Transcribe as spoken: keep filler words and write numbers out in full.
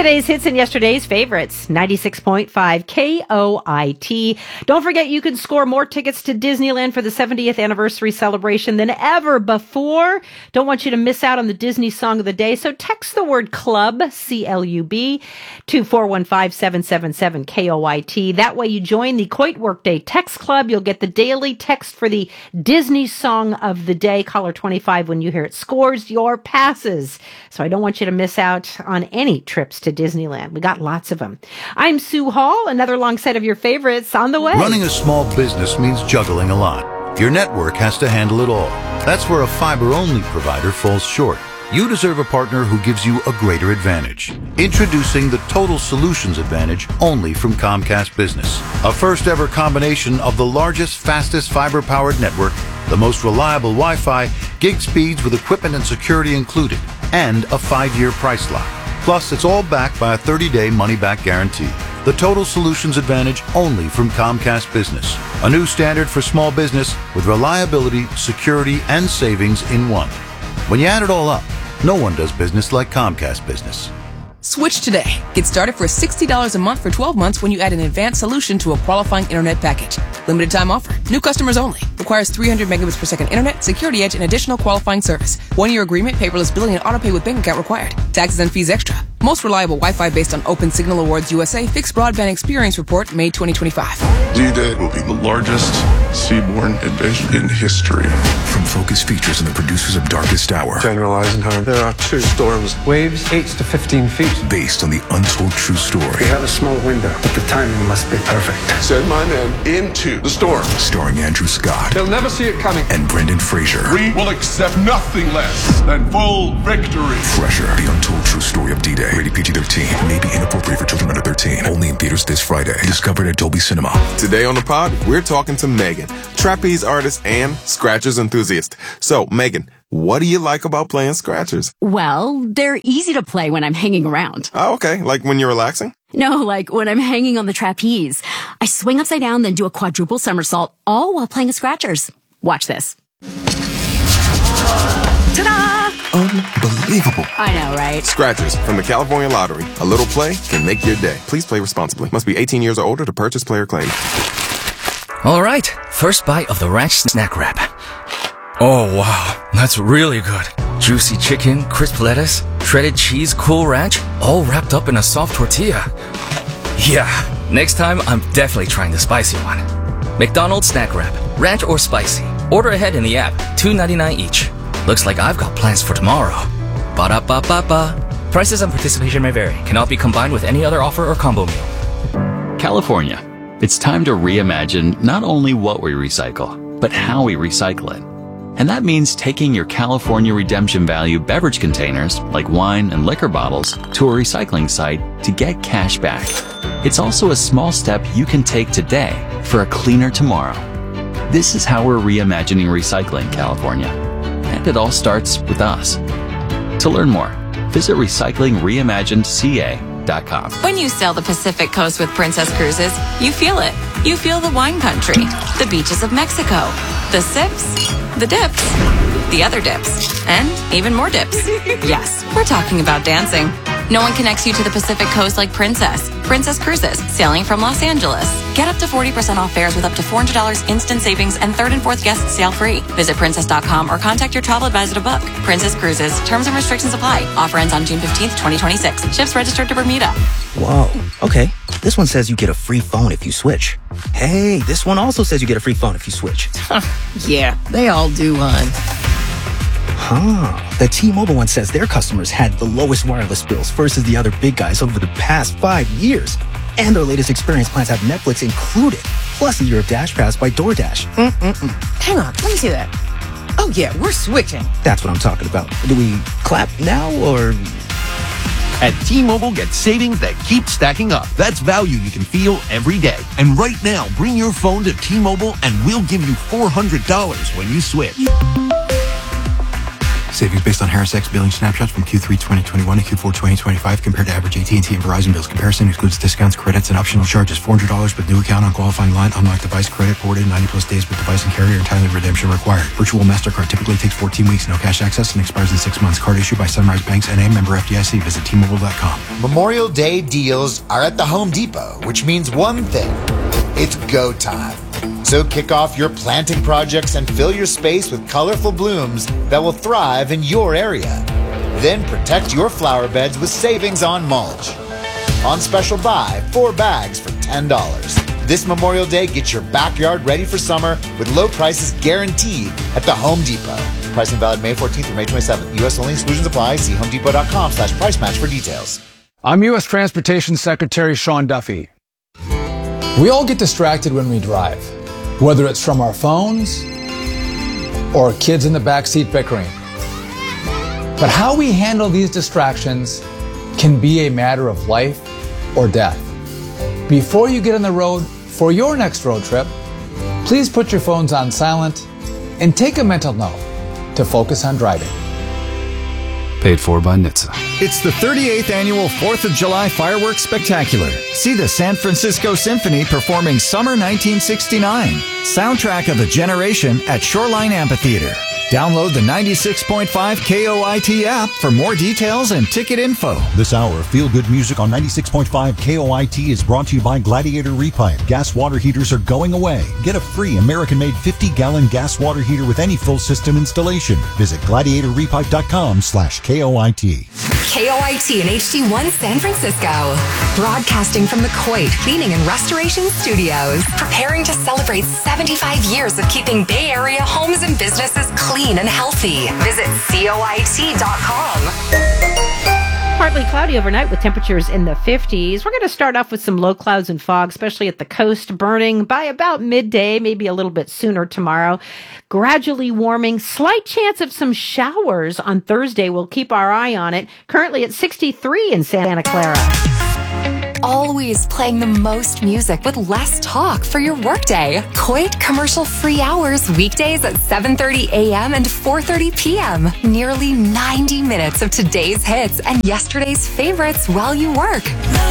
Today's hits and yesterday's favorites. ninety-six point five K O I T. Don't forget you can score more tickets to Disneyland for the seventieth anniversary celebration than ever before. Don't want you to miss out on the Disney Song of the Day, so text the word CLUB, C L U B, to four one five, seven seven seven, K O I T. That way you join the Coit Workday Text Club. You'll get the daily text for the Disney Song of the Day. Caller twenty-five when you hear it scores your passes. So I don't want you to miss out on any trips to Disneyland. We got lots of them. I'm Sue Hall. Another long set of your favorites on the way. Running a small business means juggling a lot. Your network has to handle it all. That's where a fiber-only provider falls short. You deserve a partner who gives you a greater advantage. Introducing the Total Solutions Advantage only from Comcast Business. A first-ever combination of the largest, fastest fiber-powered network, the most reliable Wi-Fi, gig speeds with equipment and security included, and a five-year price lock. Plus, it's all backed by a thirty-day money-back guarantee. The Total Solutions Advantage only from Comcast Business. A new standard for small business with reliability, security, and savings in one. When you add it all up, no one does business like Comcast Business. Switch today. Get started for sixty dollars a month for twelve months when you add an advanced solution to a qualifying internet package. Limited time offer. New customers only. Requires three hundred megabits per second internet, security edge, and additional qualifying service. One-year agreement, paperless billing, and autopay with bank account required. Taxes and fees extra. Most reliable Wi-Fi based on Open Signal Awards U S A Fixed Broadband Experience Report, May twenty twenty-five. D-Day will be the largest seaborne invasion in history. From Focus Features and the producers of Darkest Hour. General Eisenhower, there are two storms. Waves eight to fifteen feet. Based on the untold true story. We have a small window, but the timing must be perfect. Send my men into the storm. Starring Andrew Scott. They'll never see it coming. And Brendan Fraser. We will accept nothing less than full victory. Fresher, the untold true story of D-Day. Rated P G thirteen. May be inappropriate for children under thirteen. Only in theaters this Friday. Discovered at Dolby Cinema. Today on the pod, we're talking to Megan, trapeze artist and Scratchers enthusiast. So, Megan, what do you like about playing Scratchers? Well, they're easy to play when I'm hanging around. Oh, okay. Like when you're relaxing? No, like when I'm hanging on the trapeze. I swing upside down, then do a quadruple somersault, all while playing Scratchers. Watch this. Ta-da! Unbelievable. I know, right? Scratchers from the California Lottery. A little play can make your day. Please play responsibly. Must be eighteen years or older to purchase player claim. All right, first bite of the ranch snack wrap. Oh, wow, that's really good. Juicy chicken, crisp lettuce, shredded cheese, Cool Ranch, all wrapped up in a soft tortilla. Yeah, next time I'm definitely trying the spicy one. McDonald's snack wrap, ranch or spicy. Order ahead in the app, two ninety-nine each. Looks like I've got plans for tomorrow. Ba-da-ba-ba-ba. Prices and participation may vary. Cannot be combined with any other offer or combo meal. California. It's time to reimagine not only what we recycle, but how we recycle it. And that means taking your California Redemption Value beverage containers, like wine and liquor bottles, to a recycling site to get cash back. It's also a small step you can take today for a cleaner tomorrow. This is how we're reimagining recycling, California. And it all starts with us. To learn more, visit recycling reimagined c a dot com. When you sail the Pacific Coast with Princess Cruises, you feel it. You feel the wine country, the beaches of Mexico, the sips, the dips, the other dips, and even more dips. Yes, we're talking about dancing. No one connects you to the Pacific Coast like Princess. Princess Cruises, sailing from Los Angeles. Get up to forty percent off fares with up to four hundred dollars instant savings and third and fourth guests sail free. Visit princess dot com or contact your travel advisor to book. Princess Cruises. Terms and restrictions apply. Offer ends on June fifteenth, twenty twenty-six. Ships registered to Bermuda. Whoa. Okay. This one says you get a free phone if you switch. Hey, this one also says you get a free phone if you switch. Yeah, they all do, hon. Huh. The T-Mobile one says their customers had the lowest wireless bills versus the other big guys over the past five years. And their latest experience plans have Netflix included, plus a year of Dash Pass by DoorDash. Mm-mm-mm. Hang on, let me see that. Oh yeah, we're switching. That's what I'm talking about. Do we clap now or... At T-Mobile, get savings that keep stacking up. That's value you can feel every day. And right now, bring your phone to T-Mobile and we'll give you four hundred dollars when you switch. Savings based on Harris X billing snapshots from Q three twenty twenty-one to Q four twenty twenty-five compared to average A T and T and Verizon bills. Comparison excludes discounts, credits, and optional charges. four hundred dollars with new account on qualifying line. Unlocked device credit forwarded ninety plus days with device and carrier, and timely redemption required. Virtual MasterCard typically takes fourteen weeks. No cash access and expires in six months. Card issued by Sunrise Banks N A, member F D I C. Visit T Mobile dot com. Memorial Day deals are at the Home Depot, which means one thing. It's go time. So kick off your planting projects and fill your space with colorful blooms that will thrive in your area. Then protect your flower beds with savings on mulch. On special buy, four bags for ten dollars. This Memorial Day, get your backyard ready for summer with low prices guaranteed at the Home Depot. Pricing valid May fourteenth through May twenty-seventh. U S only, exclusions apply. See homedepot.com slash price match for details. I'm U S Transportation Secretary Sean Duffy. We all get distracted when we drive, whether it's from our phones or kids in the backseat bickering. But how we handle these distractions can be a matter of life or death. Before you get on the road for your next road trip, please put your phones on silent and take a mental note to focus on driving. Paid for by N H T S A. It's the thirty-eighth annual fourth of July Fireworks Spectacular. See the San Francisco Symphony performing Summer nineteen sixty-nine, soundtrack of a generation at Shoreline Amphitheater. Download the ninety-six point five K O I T app for more details and ticket info. This hour of feel-good music on ninety-six point five K O I T is brought to you by Gladiator Repipe. Gas water heaters are going away. Get a free American-made fifty-gallon gas water heater with any full system installation. Visit gladiator repipe dot com slash K O I T. K O I T and H D one San Francisco. Broadcasting from the Coit Cleaning and Restoration Studios. Preparing to celebrate seventy-five years of keeping Bay Area homes and businesses clean and healthy. Visit C O I T dot com. Partly cloudy overnight with temperatures in the fifties. We're going to start off with some low clouds and fog, especially at the coast, burning by about midday, maybe a little bit sooner tomorrow. Gradually warming, slight chance of some showers on Thursday. We'll keep our eye on it. Currently at sixty-three in Santa Clara. Always playing the most music with less talk for your workday. Coit commercial-free hours weekdays at seven thirty a.m. and four thirty p.m. Nearly ninety minutes of today's hits and yesterday's favorites while you work.